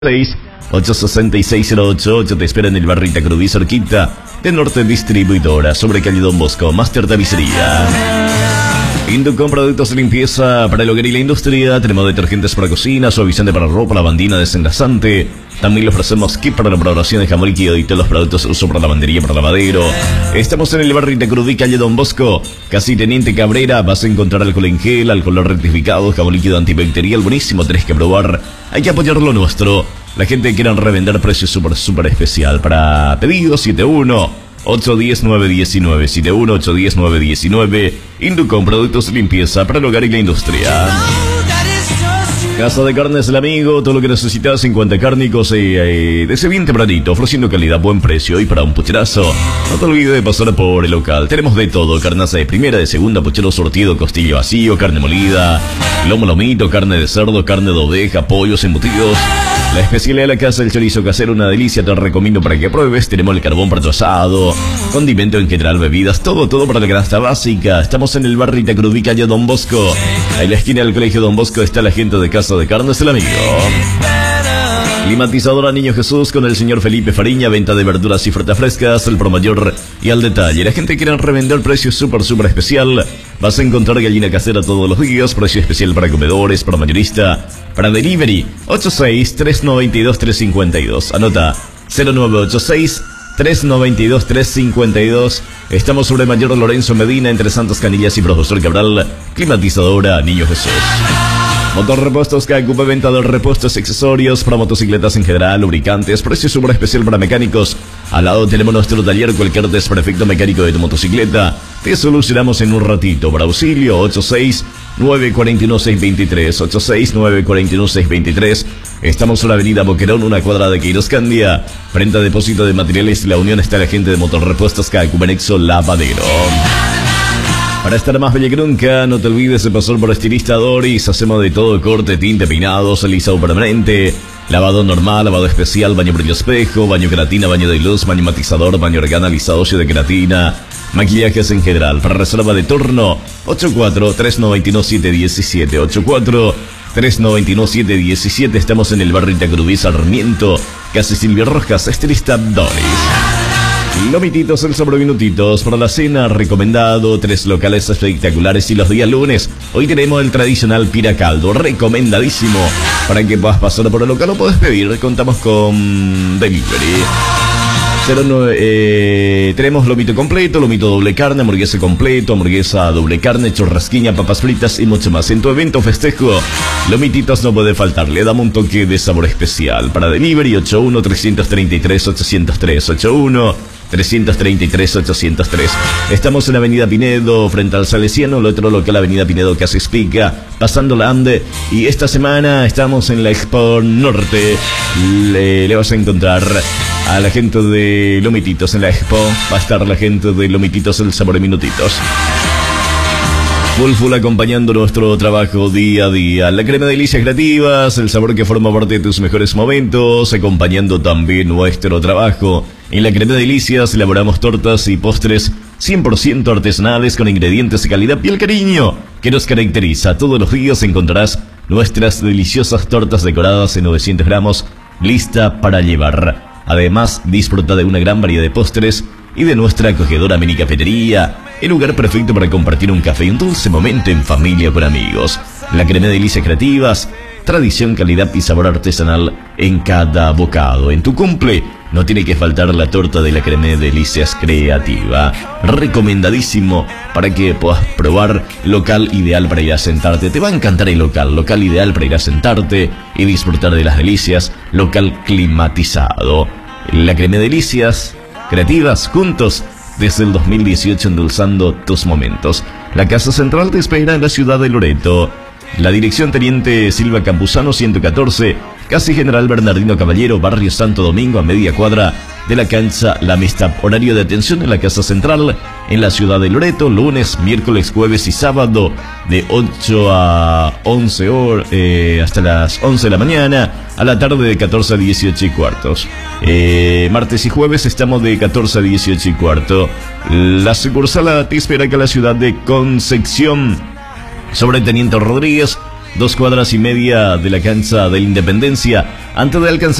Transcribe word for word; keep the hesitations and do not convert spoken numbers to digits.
ocho seis seis cero ocho ocho te espera en el barrio Itacrudí, cerquita de Norte Distribuidora, sobre calle Don Bosco, Master Tapicería. Inducom, productos de limpieza para el hogar y la industria. Tenemos detergentes para cocina, suavizante para ropa, lavandina, desengrasante. También le ofrecemos kit para la preparación de jamón líquido y todos los productos de uso para lavandería, para lavadero. Estamos en el barrio Itacrudí, calle Don Bosco, casi Teniente Cabrera. Vas a encontrar alcohol en gel, alcohol rectificado, jabón líquido antibacterial, buenísimo, tenés que probar. Hay que apoyar lo nuestro. La gente que quiera revender, precio súper, súper especial. Para pedidos, siete uno ocho uno cero nueve uno nueve, siete uno ocho uno cero nueve uno nueve. Inducom, productos de limpieza para el hogar y la industria. Casa de Carnes El Amigo, todo lo que necesitas en cuanto a cárnicos, eh, eh, desde bien tempranito, ofreciendo calidad, buen precio. Y para un pucherazo, no te olvides de pasar por el local. Tenemos de todo: carnaza de primera, de segunda, puchero sortido, costilla vacío, carne molida, lomo lomito, carne de cerdo, carne de oveja, pollos embutidos. La especialidad de la casa, el chorizo casero, una delicia, te recomiendo para que pruebes. Tenemos el carbón para tu asado, condimento en general, bebidas, todo, todo para la canasta básica. Estamos en el barrio Itacrudí, calle Don Bosco. En la esquina del colegio Don Bosco está la gente de Casa de Carnes El Amigo. Climatizadora Niño Jesús con el señor Felipe Fariña, venta de verduras y frutas frescas, el por mayor y al detalle. La gente quiere revender, precio súper, súper especial. Vas a encontrar gallina casera todos los días, precio especial para comedores, para mayorista, para delivery. ocho seis tres nueve dos tres cinco dos. Anota: cero nueve ocho seis tres nueve dos tres cinco dos. Estamos sobre Mayor Lorenzo Medina, entre Santas Canillas y Profesor Cabral. Climatizadora Niño Jesús. Motor Repuestos K Q P, venta de repuestos y accesorios para motocicletas en general, lubricantes, precio súper especial para mecánicos. Al lado tenemos nuestro taller, cualquier desperfecto mecánico de tu motocicleta te solucionamos en un ratito. Para auxilio, ocho seis nueve cuatro uno seis dos tres, ocho seis nueve cuatro uno seis dos tres. Estamos en la avenida Boquerón, una cuadra de Queiroz Candia. Frente a depósito de materiales La Unión está la gente de Motor Repuestos K Q P, Nexo Lavadero. Para estar más bella que nunca, no te olvides de pasar por Estilista Doris. Hacemos de todo: corte, tinte, peinados, alisado permanente, lavado normal, lavado especial, baño brillo espejo, baño queratina, baño de luz, baño matizador, baño organa, alisado óseo de queratina, maquillajes en general. Para reserva de turno, ocho cuatro tres nueve uno siete uno siete, ocho cuatro tres nueve uno siete uno siete. Estamos en el barrio Itacrudí, Sarmiento, casi Silvia Rojas. Estilista Doris. Lomititos, el sobre minutitos para la cena, recomendado. Tres locales espectaculares y los días lunes. Hoy tenemos el tradicional piracaldo, recomendadísimo para que puedas pasar por el local o puedes pedir. Contamos con delivery. cero nueve, eh, tenemos lomito completo, lomito doble carne, hamburguesa completo, hamburguesa doble carne, churrasquiña, papas fritas y mucho más. En tu evento o festejo, lomititos no puede faltar. Le damos un toque de sabor especial. Para delivery, ocho uno tres tres tres ocho cero tres, ocho uno tres tres tres ocho cero tres. Estamos en Avenida Pinedo, frente al Salesiano, el otro local Avenida Pinedo, Casa Espica, pasando la Ande. Y esta semana estamos en la Expo Norte. Le, le vas a encontrar a la gente de Lomititos en la Expo. Va a estar la gente de Lomititos, el sabor de minutitos. Full full acompañando nuestro trabajo día a día. La crema de delicias creativas, el sabor que forma parte de tus mejores momentos, acompañando también nuestro trabajo. En la crema de delicias elaboramos tortas y postres cien por ciento artesanales con ingredientes de calidad y el cariño que nos caracteriza. Todos los días encontrarás nuestras deliciosas tortas decoradas en novecientos gramos, lista para llevar. Además, disfruta de una gran variedad de postres y de nuestra acogedora mini cafetería, el lugar perfecto para compartir un café y un dulce momento en familia o con amigos. La crema de delicias creativas, tradición, calidad y sabor artesanal en cada bocado. En tu cumple no tiene que faltar la torta de la crema de delicias creativa. Recomendadísimo para que puedas probar. Local ideal para ir a sentarte. Te va a encantar el local. Local ideal para ir a sentarte y disfrutar de las delicias. Local climatizado. La crema de delicias creativas, juntos desde el dos mil dieciocho, endulzando tus momentos. La Casa Central te espera en la ciudad de Loreto. La dirección: Teniente Silva Campuzano ciento catorce, casi General Bernardino Caballero, barrio Santo Domingo, a media cuadra de la cancha La Amistad. Horario de atención en la Casa Central en la ciudad de Loreto, lunes, miércoles, jueves y sábado de ocho a once horas, eh, hasta las once de la mañana, a la tarde de catorce a dieciocho y cuartos. Eh, martes y jueves estamos de catorce a dieciocho y cuarto. La sucursal te espera acá en la ciudad de Concepción, sobre Teniente Rodríguez, dos cuadras y media de la cancha de la Independencia. Antes de alcanzar